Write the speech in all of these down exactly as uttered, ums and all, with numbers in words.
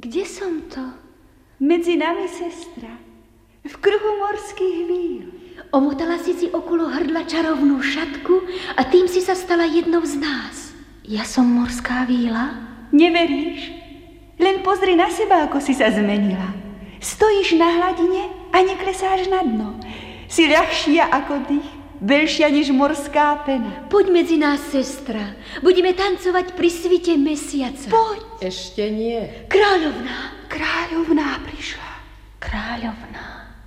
Kde som to? Medzi nami, sestra. V kruhu morských víl. Omotala si si okolo hrdla čarovnú šatku a tým si sa stala jednou z nás. Ja som morská víla? Neveríš? Len pozri na seba, ako si sa zmenila. Stojíš na hladine a neklesáš na dno. Si ľahšia ako dých, veľšia než morská pena. Poď medzi nás, sestra. Budeme tancovať pri svite mesiaca. Poď. Ešte nie. Kráľovná. Kráľovná prišla. Kráľovná.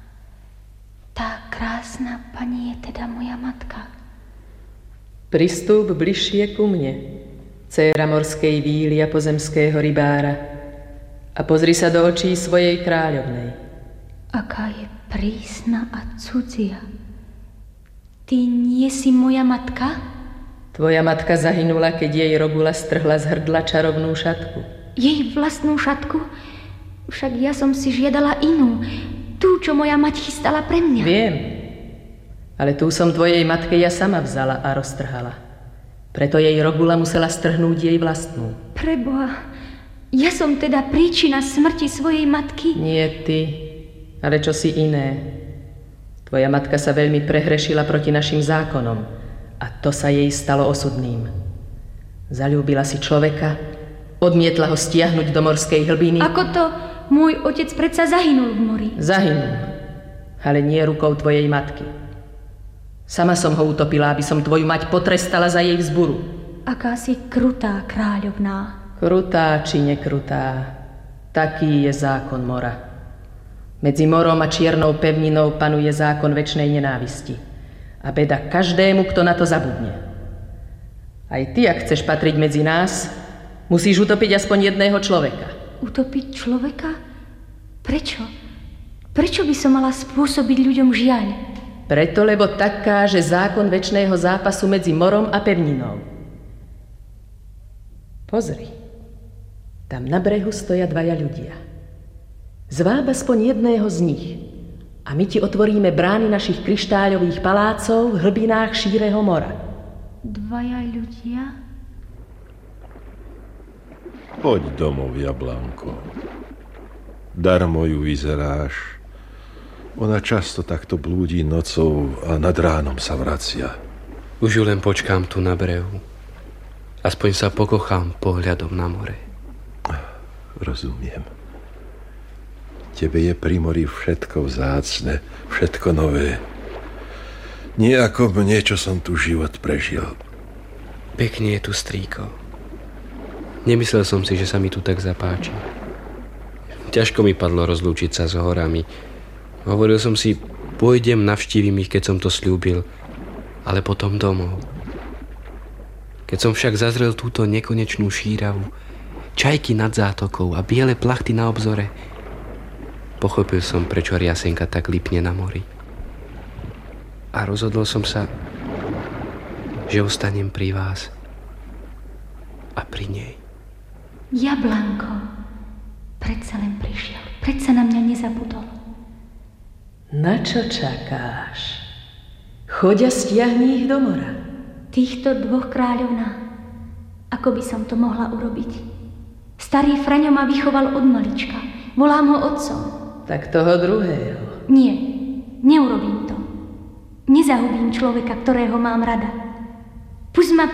Tá krásna pani je teda moja matka. Pristúp bližšie ku mne, dcéra morskej víly a pozemského rybára, a pozri sa do očí svojej kráľovnej. Aká je prísna a cudzia. Ty nie si moja matka? Tvoja matka zahynula, keď jej Rogula strhla z hrdla čarovnú šatku. Jej vlastnú šatku? Však ja som si žiadala inú. Tú, čo moja mať chystala pre mňa. Viem, ale tú som tvojej matke ja sama vzala a roztrhala. Preto jej Rogula musela strhnúť jej vlastnú. Preboha, ja som teda príčina smrti svojej matky? Nie ty, ale čosi iné. Tvoja matka sa veľmi prehrešila proti našim zákonom a to sa jej stalo osudným. Zaľúbila si človeka, odmietla ho stiahnuť do morskej hlbiny. Ako to? Môj otec predsa zahynul v mori. Zahynul, ale nie rukou tvojej matky. Sama som ho utopila, aby som tvoju mať potrestala za jej vzburu. Aká si krutá, kráľovná. Krutá či nekrutá, taký je zákon mora. Medzi morom a čiernou pevninou panuje zákon večnej nenávisti. A beda každému, kto na to zabudne. Aj ty, ak chceš patriť medzi nás, musíš utopiť aspoň jedného človeka. Utopiť človeka? Prečo? Prečo by som mala spôsobiť ľuďom žiaľ? Preto, lebo tak káže zákon večného zápasu medzi morom a pevninou. Pozri, tam na brehu stoja dvaja ľudia. Zváb aspoň jedného z nich a my ti otvoríme brány našich kryštáľových palácov v hlbinách šíreho mora. Dvaja ľudia? Poď domov, Jablánko. Darmo ju vyzeráš. Ona často takto blúdi nocou a nad ránom sa vracia. Už ju len počkám tu na brehu. Aspoň sa pokochám pohľadom na more. Rozumiem. Tebe je pri mori všetko vzácne, všetko nové. Nie ako mne, čo som tu život prežil. Pekne je tu, strýko. Nemyslel som si, že sa mi tu tak zapáči. Ťažko mi padlo rozlúčiť sa s horami. Hovoril som si, pôjdem, navštívim ich, keď som to sľúbil, ale potom domov. Keď som však zazrel túto nekonečnú šíravu, čajky nad zátokou a biele plachty na obzore, pochopil som, prečo riasenka tak lipne na mori. A rozhodol som sa, že ostanem pri vás a pri nej. Jablánko, predsa len prišiel, predsa na mňa nezabudol. Na čo čakáš? Choď a stiahni ich do mora. Týchto dvoch, kráľovná, ako by som to mohla urobiť? Starý Fraňo ma vychoval od malička, volám ho otcom. Tak toho druhého. Nie, neurobím to. Nezahubím človeka, ktorého mám rada. Pusť ma